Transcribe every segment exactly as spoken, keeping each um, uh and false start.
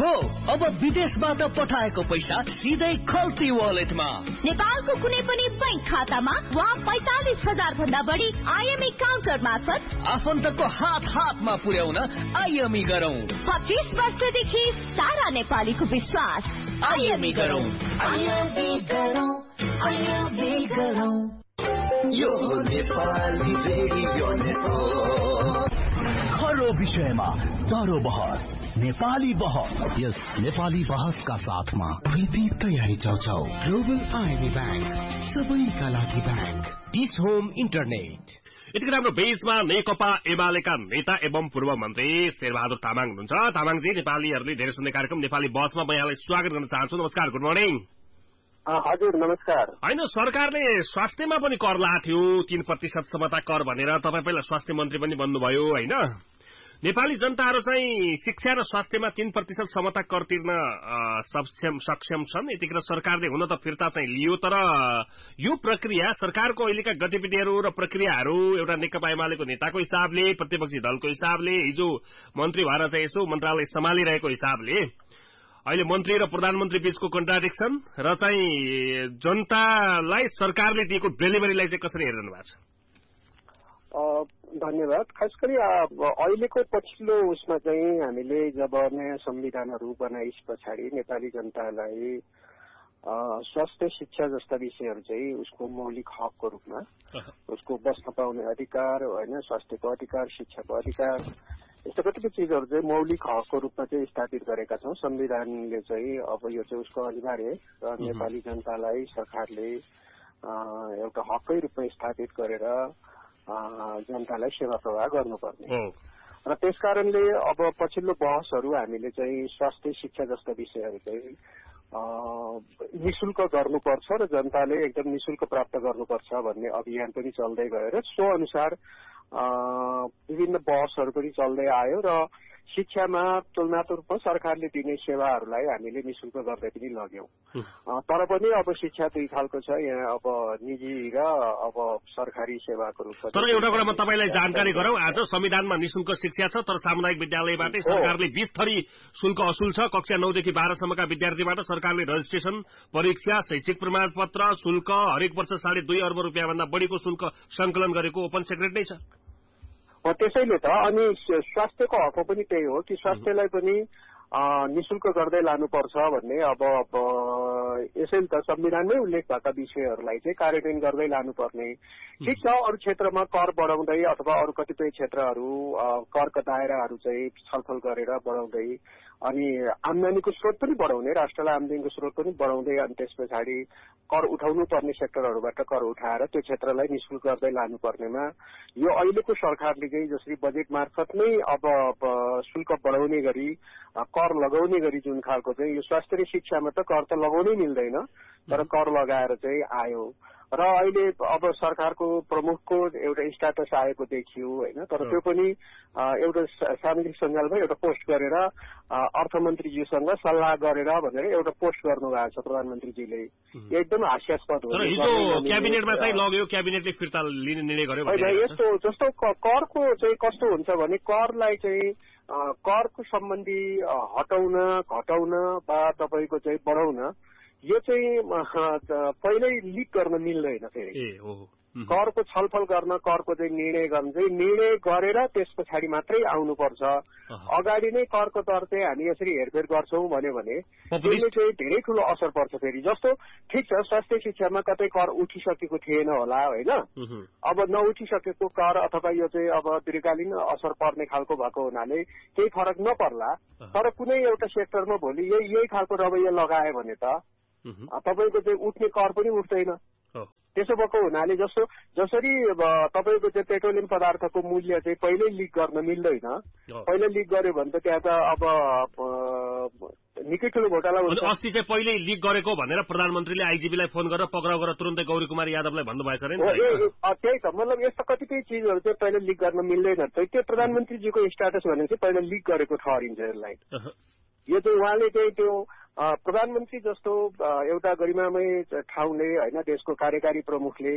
हो अब विदेशबाट पठाएको पैसा सिधै खल्ती वालेटमा नेपालको कुनै पनि बैंक खातामा वा पैंतालीस हजार भन्दा बढी आईएमई काउन्टर मार्फत आफन्तको हात हातमा पुर्याउन आईएमई गरौँ। पच्चीस वर्षदेखि सारा नेपालीको विश्वास आईएमई गरौँ। आईएमई गरौँ, आईएमई गरौँ। यो नेपाली रेडियो नेटवर्क। हरो विषयमा चारो बहस, नेपाली बहस। यस नेपाली बहसका साथमा कृति तयारी चौचौ, ग्लोबल आईएमई बैंक, सबैका लागि बैंक, डिस होम इन्टरनेट। यतिकै राम्रो बेसमा नेकपा एमालेका नेता एवं पूर्व मन्त्री शेरबहादुर तामाङ हुनुहुन्छ। तामाङजी, नेपालीहरूले धेरै सुन्ने कार्यक्रम नेपाली बहसमा म यहाँलाई स्वागत गर्न चाहन्छु। नमस्कार, गुड मर्निङ। हजुर नमस्कार। होइन, सरकारले स्वास्थ्यमा पनि कर लाथ्यो, तीन प्रतिशत समता कर भनेर। तपाईँ पहिला स्वास्थ्य मन्त्री पनि बन्नुभयो होइन? नेपाली जनताहरू चाहिँ शिक्षा र स्वास्थ्यमा तीन प्रतिशत समता कर तिर्न सक्षम सक्षम छन्। यतिखेर सरकारले हुन त फिर्ता चाहिँ लियो, तर यो प्रक्रिया सरकारको अहिलेका गतिविधिहरू र प्रक्रियाहरू एउटा नेकपा एमालेको नेताको हिसाबले, प्रतिपक्षी दलको हिसाबले, हिजो मन्त्री भएर चाहिँ यसो मन्त्रालय सम्हालिरहेको हिसाबले अहिले मन्त्री र प्रधानमन्त्री बीचको कन्ट्राडिक्सन र चाहिँ जनतालाई सरकारले दिएको डेलिभरीलाई चाहिँ कसरी हेरिरहनु भएको छ? धन्यवाद। खास गरी अहिलेको पछिल्लो उसमा चाहिँ हामीले जब नयाँ संविधानहरू बनाइस पछाडि नेपाली जनतालाई स्वास्थ्य शिक्षा जस्ता विषयहरू चाहिँ उसको मौलिक हकको रूपमा, उसको बस्न पाउने अधिकार होइन, स्वास्थ्यको अधिकार, शिक्षाको अधिकार, यस्तो कतिपय चिजहरू चाहिँ मौलिक हकको रूपमा चाहिँ स्थापित गरेका छौँ। संविधानले चाहिँ अब यो चाहिँ उसको अनिवार्य र नेपाली जनतालाई सरकारले एउटा हककै रूपमा स्थापित गरेर जनतालाई सेवा प्रवाह गर्नुपर्ने र त्यस कारणले अब पछिल्लो बहसहरू हामीले चाहिँ स्वास्थ्य शिक्षा जस्ता विषयहरू चाहिँ निशुल्क गर्नुपर्छ र जनताले एकदम निशुल्क प्राप्त गर्नुपर्छ भन्ने अभियान पनि चल्दै गयो र सो अनुसार विभिन्न बहसहरू पनि चल्दै आयो र शिक्षामा तुलनात्मक रूपमा सरकारले दिने सेवाहरूलाई हामीले निशुल्क गर्दै पनि लग्यौं। तर पनि अब शिक्षा दुई खालको छ, यहाँ अब निजी र अब सरकारी सेवाको रूपमा। तर एउटा कुरा म तपाईँलाई जानकारी गराउँ, आज संविधानमा निशुल्क शिक्षा छ, तर सामुदायिक विद्यालयबाटै सरकारले बीस थरी शुल्क असुल छ। कक्षा नौदेखि बाह्रसम्मका विद्यार्थीबाट सरकारले रजिस्ट्रेसन, परीक्षा, शैक्षिक प्रमाणपत्र, शुल्क हरेक वर्ष साढे दुई अर्ब रुपियाँ भन्दा बढीको शुल्क संकलन गरेको ओपन सेक्रेट नै छ। त्यसैले त अनि स्वास्थ्यको हकमा पनि त्यही हो कि स्वास्थ्यलाई पनि निशुल्क गर्दै लानुपर्छ भन्ने अब यसैले त संविधानमै उल्लेख भएका विषयहरूलाई चाहिँ कार्यान्वयन गर्दै लानुपर्ने। ठिक छ, अरू क्षेत्रमा कर बढाउँदै अथवा अरू कतिपय क्षेत्रहरू करका दायराहरू चाहिँ छलफल गरेर बढाउँदै अनि आम्दानीको स्रोत पनि बढाउने, राष्ट्रलाई आम्दानीको स्रोत पनि बढाउँदै अनि त्यस पछाडि कर उठाउनु पर्ने सेक्टरहरूबाट कर उठाएर त्यो क्षेत्रलाई निशुल्क गर्दै लानुपर्नेमा यो अहिलेको सरकारले चाहिँ जसरी बजेट मार्फत नै अब शुल्क बढाउने गरी कर लगाउने गरी जुन खालको चाहिँ यो स्वास्थ्य र शिक्षामा त कर त लगाउनै मिल्दैन, तर कर लगाएर चाहिँ आयो र अहिले अब सरकारको प्रमुखको एउटा स्ट्याटस आएको देखियो होइन। तर त्यो पनि एउटा सामाजिक सञ्जालमा एउटा पोस्ट गरेर अर्थमन्त्रीज्यूसँग सल्लाह गरेर भनेर एउटा पोस्ट गर्नु भएको छ प्रधानमन्त्रीजीले। एकदम हास्यास्पद हो। क्याबिनेटमा चाहिँ लग्यो, क्याबिनेटले फिर्ता लिने निर्णय गर्यो। यस्तो जस्तो करको चाहिँ कस्तो हुन्छ भने करलाई चाहिँ करको सम्बन्धी हटाउन, घटाउन वा तपाईँको चाहिँ बढाउन यो चाहिँ पहिल्यै लिक गर्न मिल्दैन। फेरि करको छलफल गर्न, करको चाहिँ निर्णय गर्न चाहिँ निर्णय गरेर त्यस पछाडि मात्रै आउनुपर्छ। अगाडि नै करको दर चाहिँ हामी यसरी हेरफेर गर्छौँ भन्यो भने त्यसले चाहिँ धेरै ठुलो असर पर्छ। फेरि जस्तो ठिक छ, स्वास्थ्य शिक्षामा कतै कर उठिसकेको थिएन होला होइन, अब नउठिसकेको कर अथवा यो चाहिँ अब दीर्घकालीन असर पर्ने खालको भएको हुनाले केही फरक नपर्ला, तर कुनै एउटा सेक्टरमा भोलि यही यही खालको रवैया लगायो भने त तपाईँको चाहिँ उठ्ने कर पनि उठ्दैन। त्यसो भएको हुनाले जस्तो जसरी तपाईँको चाहिँ पेट्रोलियम पदार्थको मूल्य चाहिँ पहिल्यै लिक गर्न मिल्दैन, पहिल्यै लिक गर्यो भने त त्यहाँ त अब निकै ठुलो घोटाला हुन्छ। अस्ति चाहिँ पहिल्यै लिक गरेको भनेर प्रधानमन्त्रीले आइजिपीलाई फोन गरेर पक्राउ गरेर तुरन्तै गौरी कुमार यादवलाई भन्नुभएछ अरे। त्यही त मतलब यस्ता कतिपय चिजहरू चाहिँ पहिला लिक गर्न मिल्दैन। त्यो प्रधानमन्त्रीजीको स्ट्याटस भने चाहिँ पहिला लिक गरेको ठहरिन्छ यसलाई। यो चाहिँ उहाँले चाहिँ त्यो प्रधानमन्त्री जस्तो एउटा गरिमामय ठाउँले होइन, देशको कार्यकारी प्रमुखले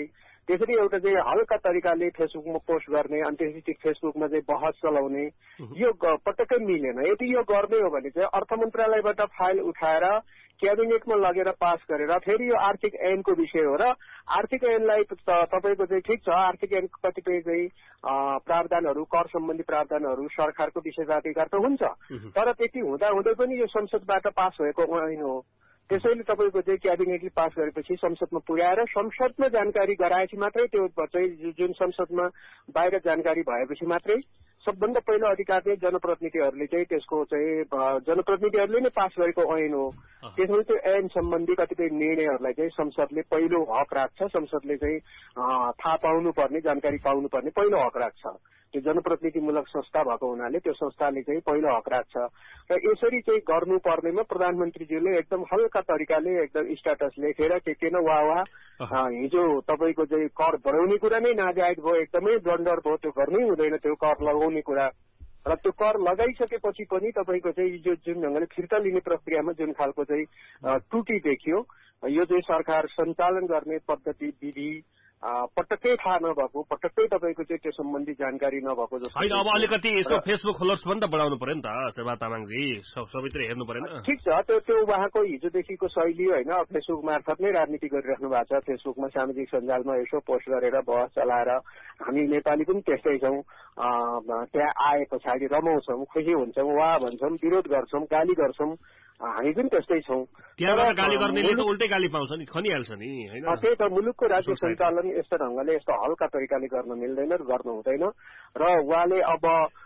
त्यसरी एउटा चाहिँ हल्का तरिकाले फेसबुकमा पोस्ट गर्ने अनि त्यसपछि फेसबुकमा चाहिँ बहस चलाउने यो पटक्कै मिलेन। यदि यो गर्ने हो भने चाहिँ अर्थ मन्त्रालयबाट फाइल उठाएर क्याबिनेटमा लगेर पास गरेर फेरि यो आर्थिक ऐनको विषय हो र आर्थिक ऐनलाई तपाईँको चाहिँ ठिक छ, आर्थिक ऐनको कतिपय चाहिँ प्रावधानहरू कर सम्बन्धी प्रावधानहरू सरकारको विशेषाधिकार त हुन्छ, तर त्यति हुँदा हुँदै पनि यो संसदबाट पास भएको ऐन हो। त्यसैले तपाईँको चाहिँ क्याबिनेटले पास गरेपछि संसदमा पुर्याएर संसदमा जानकारी गराएपछि मात्रै त्यो चाहिँ जुन संसदमा बाहिर जानकारी भएपछि मात्रै सबभन्दा पहिलो अधिकार चाहिँ जनप्रतिनिधिहरूले चाहिँ त्यसको चाहिँ जनप्रतिनिधिहरूले नै पास गरेको ऐन हो। त्यसमा त्यो ऐन सम्बन्धी कतिपय निर्णयहरूलाई चाहिँ संसदले पहिलो हक राख्छ, संसदले चाहिँ थाहा पाउनुपर्ने जानकारी पाउनुपर्ने पहिलो हक राख्छ। त्यो जनप्रतिनिधिमूलक संस्था भएको हुनाले त्यो संस्थाले चाहिँ पहिलो हक राख्छ र यसरी चाहिँ गर्नुपर्नेमा प्रधानमन्त्रीज्यूले एकदम हल्का तरिकाले एकदम स्ट्याटस लेखेर के के न वा वा हिजो तपाईँको चाहिँ कर बढाउने कुरा नै नाजायज भयो, एकदमै ब्लन्डर भयो, त्यो गर्नै हुँदैन त्यो कर लगाउने कुरा। र त्यो कर लगाइसकेपछि पनि तपाईँको चाहिँ यो जुन ढङ्गले फिर्ता लिने प्रक्रियामा जुन खालको चाहिँ त्रुटि देखियो, यो चाहिँ सरकार सञ्चालन गर्ने पद्धति विधि पटक्कै थाहा नभएको, पटक्कै तपाईँको चाहिँ त्यो सम्बन्धी जानकारी नभएको जस्तो होइन। अब अलिकति यसको फेसबुक फलोवर्स पनि त बढाउनु पर्यो नि त शेरबहादुर तामाङजी, सबैतिर हेर्नु परेन? ठिक छ, त्यो त्यो उहाँको हिजोदेखिको शैली होइन, फेसबुक मार्फत नै राजनीति गरिराख्नु भएको छ। फेसबुकमा सामाजिक सञ्जालमा यसो पोस्ट गरेर बहस चलाएर हामी नेपाली पनि त्यस्तै छौँ, त्यहाँ आए पछाडि रमाउँछौँ, खुसी हुन्छौँ, वा भन्छौँ, विरोध गर्छौँ, गाली गर्छौँ, हामी पनि त्यस्तै छौँ। त्यहाँबाट गाली गर्नेले त उल्टै गाली पाउँछ नि, खनिहाल्छ नि होइन। त्यही त मुलुकको राज्य सञ्चालन यस्तो ढङ्गले यस्तो हल्का तरिकाले गर्न मिल्दैन, गर्नु हुँदैन। र उहाँले अब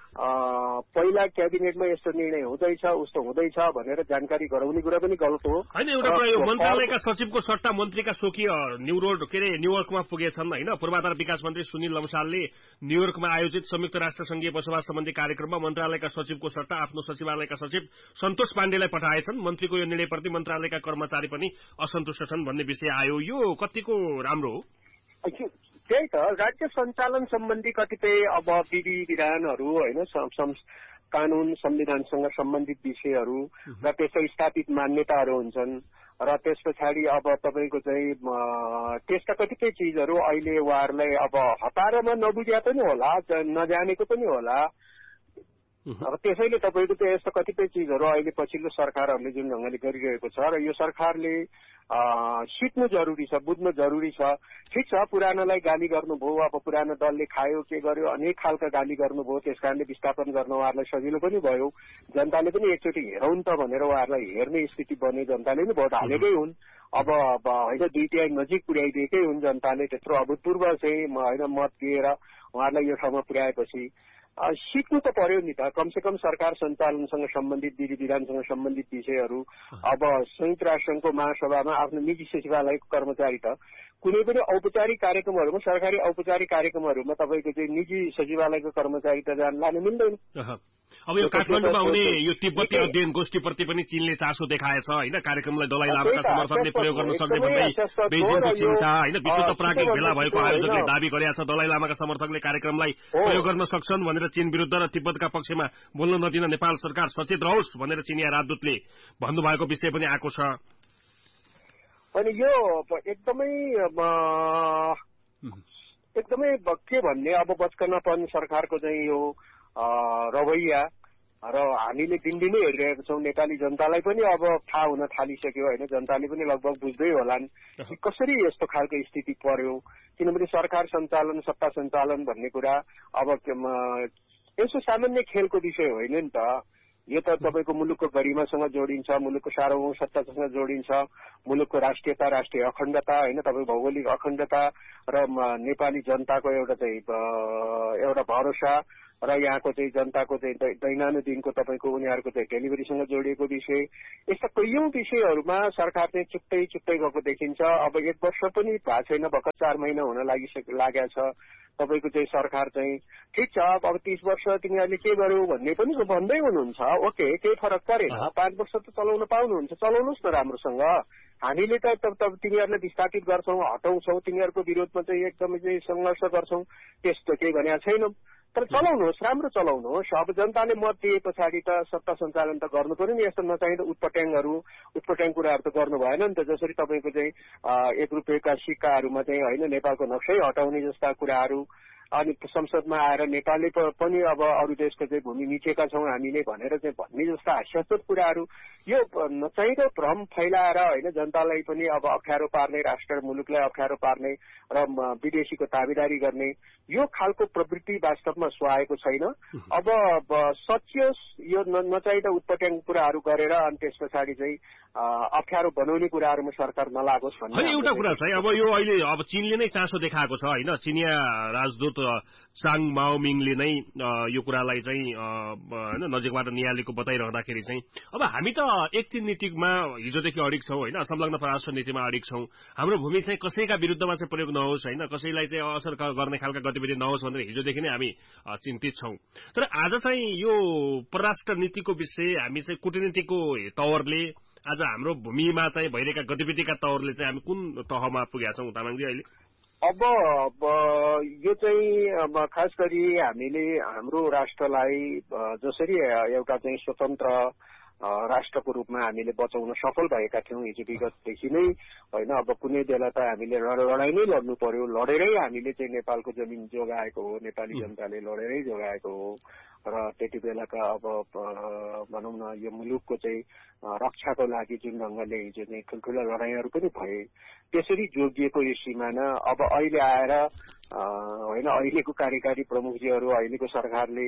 पहिला क्याबिनेटमा यस्तो निर्णय हुँदैछ उस्तो हुँदैछ भनेर जानकारी गराउने कुरा पनि गलत हो होइन। एउटा मन्त्रालयका सचिवको सट्टा मन्त्रीका स्वकीय न्युरोड के अरे न्युयोर्कमा पुगेछन् होइन। पूर्वाधार विकास मन्त्री सुनिल लम्सालले न्युयोर्कमा आयोजित संयुक्त राष्ट्र संघीय बसोबास सम्बन्धी कार्यक्रममा मन्त्रालयका सचिवको सट्टा आफ्नो सचिवालयका सचिव सन्तोष पाण्डेलाई पठाएछन्। मन्त्रीको यो निर्णयप्रति मन्त्रालयका कर्मचारी पनि असन्तुष्ट छन् भन्ने विषय आयो। यो कतिको राम्रो हो? त्यही त राज्य सञ्चालन सम्बन्धी कतिपय अब विधि विधानहरू होइन, कानून संविधानसँग सम्बन्धित विषयहरू र त्यसको स्थापित मान्यताहरू हुन्छन् र त्यस पछाडि अब तपाईँको चाहिँ त्यसका कतिपय चिजहरू अहिले उहाँहरूलाई अब हतारमा नबुझ्या पनि होला, नजानेको पनि होला। अब त्यसैले तपाईँको चाहिँ यस्तो कतिपय चिजहरू अहिले पछिल्लो सरकारहरूले जुन ढङ्गले गरिरहेको छ र यो सरकारले सिक्नु जरुरी छ, बुझ्नु जरुरी छ। ठिक छ, पुरानोलाई गाली गर्नुभयो, अब पुरानो दलले खायो के गर्यो अनेक खालका गाली गर्नुभयो, त्यस कारणले विस्थापन गर्न उहाँहरूलाई सजिलो पनि भयो। जनताले पनि एकचोटि हेरौँ त भनेर उहाँहरूलाई हेर्ने स्थिति बन्यो, जनताले पनि भोट हालेकै हुन्। अब होइन दुई तिहाई नजिक पुर्याइदिएकै हुन् जनताले, त्यत्रो अभूतपूर्व चाहिँ होइन मत दिएर उहाँहरूलाई यो ठाउँमा पुर्याएपछि सिक्नु त पर्यो नि त। कमसेकम सरकार सञ्चालनसँग सम्बन्धित विधि विधानसँग सम्बन्धित विषयहरू अब संयुक्त राष्ट्रसङ्घको महासभामा आफ्नो निजी सचिवालयको कर्मचारी त कुनै पनि औपचारिक कार्यक्रमहरूमा, सरकारी औपचारिक कार्यक्रमहरूमा तपाईँको चाहिँ निजी सचिवालयको कर्मचारी त जान लानु मिल्दैन। अब यो काठमाडौँमा आउने यो तिब्बती अध्ययन गोष्ठी प्रति पनि चीनले चासो देखाएछ होइन। कार्यक्रमलाई दलाई लामाका समर्थकले प्रयोग गर्न सक्ने भन्दै बेजिङको चिन्ता होइन। विश्व प्राज्ञिक भेला भएको आयोजकले दावी गरेका छ दलाई लामाका समर्थकले कार्यक्रमलाई प्रयोग गर्न सक्छन् भनेर चीन विरुद्ध र तिब्बतका पक्षमा बोल्न नदिन नेपाल सरकार सचेत रहोस् भनेर चिनिया राजदूतले भन्नुभएको विषय पनि आएको छ। अनि यो एकदमै एकदमै के भन्ने अब बचकनापन सरकारको चाहिँ यो रवैया र हामीले दिनदिनै हेरिरहेका छौँ। नेपाली जनतालाई पनि अब थाहा हुन थालिसक्यो होइन, जनताले पनि लगभग बुझ्दै होलान् कसरी यस्तो खालको स्थिति पर्यो। किनभने सरकार सञ्चालन सत्ता सञ्चालन भन्ने कुरा अब यसो सामान्य खेलको विषय होइन नि त। यो त तपाईँको मुलुकको गरिमासँग जोडिन्छ, मुलुकको सार्वभौम सत्तासँग जोडिन्छ, मुलुकको राष्ट्रियता राष्ट्रिय अखण्डता होइन, तपाईँको भौगोलिक अखण्डता र नेपाली जनताको एउटा चाहिँ एउटा भरोसा र यहाँको चाहिँ जनताको चाहिँ दैनन्दिनको तपाईँको उनीहरूको चाहिँ डेलिभरीसँग जोडिएको विषय, यस्ता कैयौं विषयहरूमा सरकार चाहिँ चुप्तै चुप्तै गएको देखिन्छ। अब एक वर्ष पनि भएको छैन, भर्खर चार महिना हुन लागिसक लागेको छ तपाईँको चाहिँ सरकार चाहिँ। ठिक छ, अब तीस वर्ष तिमीहरूले के गर्यौ भन्ने पनि भन्दै हुनुहुन्छ, ओके केही फरक परेन, पाँच वर्ष त चलाउन पाउनुहुन्छ, चलाउनुहोस् न राम्रोसँग। हामीले त तब तिमीहरूलाई विस्थापित गर्छौँ, हटाउँछौँ, तिमीहरूको विरोधमा चाहिँ एकदमै चाहिँ सङ्घर्ष गर्छौँ, त्यस्तो केही भनेको छैनौँ। तर चलाउनुहोस्, राम्रो चलाउनुहोस्। अब जनताले मत दिए पछाडि त सत्ता सञ्चालन त गर्नु पर्यो नि। यस्तो नचाहिँदो उटपट्याङहरू उटपट्याङ कुराहरू त गर्नु भएन नि त। जसरी तपाईँको चाहिँ एक रुपियाँका सिक्काहरूमा चाहिँ होइन नेपालको नक्सै हटाउने जस्ता कुराहरू, अनि संसदमा आएर नेपालले पनि अब अरू देशको चाहिँ भूमि मिचेका छौँ हामीले भनेर चाहिँ भन्ने जस्ता हास्यास्पद कुराहरू, यो नचाहिँदो भ्रम फैलाएर होइन जनतालाई पनि अब अप्ठ्यारो पार्ने, राष्ट्र मुलुकलाई अप्ठ्यारो पार्ने र विदेशीको ताबेदारी गर्ने यो खालको प्रवृत्ति वास्तवमा सुहाएको छैन। अब सचियोस् यो नचाहिँदो उत्पट्याङ कुराहरू गरेर अनि त्यस पछाडि चाहिँ अप्ठ्यारो बनाउने कुराहरूमा सरकार नलागोस् भन्ने एउटा कुरा छ। अब यो अहिले अब चीनले नै चासो देखाएको छ होइन। चिनिया राजदूत चाङ माओमिङले नै यो कुरालाई चाहिँ होइन नजिकबाट नियालेको बताइरहँदाखेरि चाहिँ अब हामी त एकचिन नीतिमा हिजोदेखि अडिग छौँ होइन, संलग्न परराष्ट्र नीतिमा अडिग छौँ। हाम्रो भूमि चाहिँ कसैका विरुद्धमा चाहिँ प्रयोग नहोस् होइन, कसैलाई चाहिँ असर गर्ने खालका गतिविधि नहोस् भनेर हिजोदेखि नै हामी चिन्तित छौँ। तर आज चाहिँ यो परराष्ट्र नीतिको विषय हामी चाहिँ कूटनीतिको तवरले आज हाम्रो भूमिमा चाहिँ भइरहेका गतिविधिका तवरले चाहिँ हामी कुन तहमा पुगेका छौँ तामाङजी अहिले? अब यो चाहिँ अब खास गरी हामीले हाम्रो राष्ट्रलाई जसरी एउटा चाहिँ स्वतन्त्र राष्ट्रको रूपमा हामीले बचाउन सफल भएका थियौँ हिजो विगतदेखि नै होइन। अब कुनै बेला त हामीले लडाइँ नै लड्नु पर्यो, लडेरै हामीले चाहिँ नेपालको जमिन जोगाएको हो, नेपाली जनताले लडेरै जोगाएको हो। र त्यति बेलाका अब भनौँ न यो मुलुकको चाहिँ रक्षाको लागि जुन ढङ्गले हिजो चाहिँ ठुल्ठुला लडाइँहरू पनि भए, त्यसरी जोगिएको यो सिमाना अब अहिले आएर होइन अहिलेको कार्यकारी प्रमुखजीहरू, अहिलेको सरकारले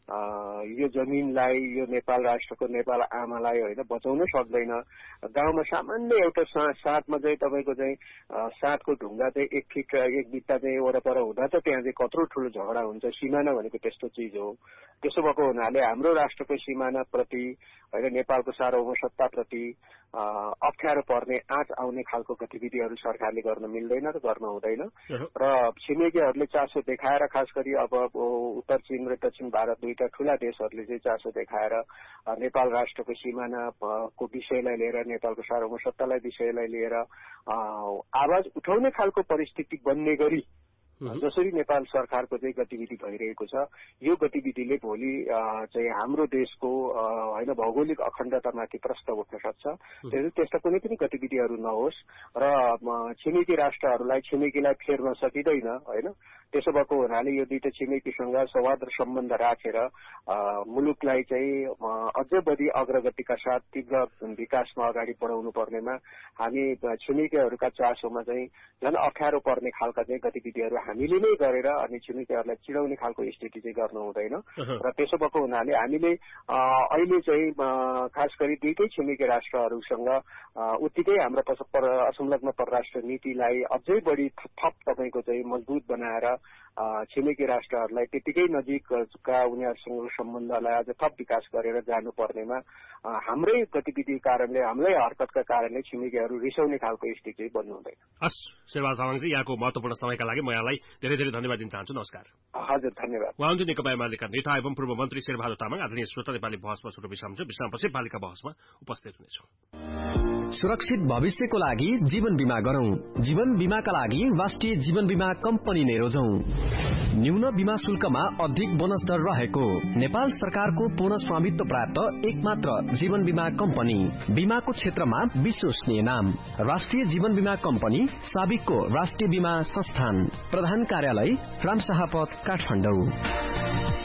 यो जमिनलाई, यो नेपाल राष्ट्रको, नेपाल आमालाई होइन बचाउन सक्दैन। गाउँमा सामान्य एउटा साथमा चाहिँ तपाईँको चाहिँ साथको ढुङ्गा चाहिँ एक फिट एक बित्ता चाहिँ वरपर हुँदा त त्यहाँ चाहिँ कत्रो ठुलो झगडा हुन्छ। सिमाना भनेको त्यस्तो चिज हो। त्यसो भएको हुनाले हाम्रो राष्ट्रको सिमानाप्रति होइन नेपालको सार्वभौमसत्ताप्रति अप्ठ्यारो पर्ने, आँच आउने खालको गतिविधिहरू सरकारले गर्न मिल्दैन र गर्न हुँदैन। र छिमेकीहरूले चासो देखाएर खास गरी अब उत्तर चीन र दक्षिण भारत दुईटा ठूला देशहरूले चाहिँ चासो देखाएर नेपाल राष्ट्रको सिमानाको विषयलाई लिएर, नेपालको सार्वभौमसत्तालाई विषयलाई लिएर आवाज उठाउने खालको परिस्थिति बन्ने गरी जसरी नेपाल सरकारको चाहिँ गतिविधि भइरहेको छ, यो गतिविधिले भोलि चाहिँ हाम्रो देशको होइन भौगोलिक अखण्डतामाथि प्रश्न उठ्न सक्छ। त्यस्ता कुनै पनि गतिविधिहरू नहोस् र छिमेकी राष्ट्रहरूलाई छिमेकीलाई फेर्न सकिँदैन होइन। त्यसो भएको हुनाले यो दुईटा छिमेकीसँग सौहार्द सम्बन्ध राखेर मुलुकलाई चाहिँ अझ बढी अग्रगतिका साथ तीव्र विकासमा अगाडि बढाउनु पर्नेमा हामी छिमेकीहरूका चासोमा चाहिँ झन् अप्ठ्यारो पर्ने खालका चाहिँ गतिविधिहरू हामीले नै गरेर अनि छिमेकीहरूलाई चिडाउने खालको स्थिति चाहिँ गर्नु हुँदैन। र त्यसो भएको हुनाले हामीले अहिले चाहिँ खास गरी दुईटै छिमेकी राष्ट्रहरूसँग उत्तिकै हाम्रो असंलग्न परराष्ट्र नीतिलाई अझै बढी थप तपाईँको चाहिँ मजबुत बनाएर छिमेकी राष्ट्रहरूलाई त्यतिकै नजिकका उनीहरूसँग सम्बन्धलाई अझ थप विकास गरेर जानुपर्नेमा हाम्रै गतिविधि कारणले, हाम्रै हरकतका कारणले छिमेकीहरू रिसाउने खालको स्थिति बन्नु हुँदैन। हस् शेरबहादुर तामाङजी, यहाँको महत्वपूर्ण समयका लागि म यहाँलाई धेरै धेरै धन्यवाद दिन चाहन्छु। नमस्कार। हजुर धन्यवाद। उहाँ हुनुहुन्थ्यो नेकपा एमालेका नेता एवं पूर्व मन्त्री शेरबहादुर तामाङ। आदरणीय श्रोता, नेपाली बहसमा छोटो विश्राम छ। विश्रामपछि बालिका बहसमा उपस्थित हुनेछौँ। सुरक्षित भविष्यको लागि जीवन बीमा गरौं। जीवन बीमाका लागि राष्ट्रिय जीवन बीमा कम्पनी नै रोजौं। न्यून बीमा शुल्कमा अधिक बोनस दर रहेको नेपाल सरकारको पूर्ण स्वामित्व प्राप्त एकमात्र जीवन बीमा कम्पनी, बीमाको क्षेत्रमा विश्वसनीय नाम राष्ट्रिय जीवन बीमा कम्पनी, साबिकको राष्ट्रिय बीमा संस्थान, प्रधान कार्यालय रामशाहपथ, काठमाडौँ।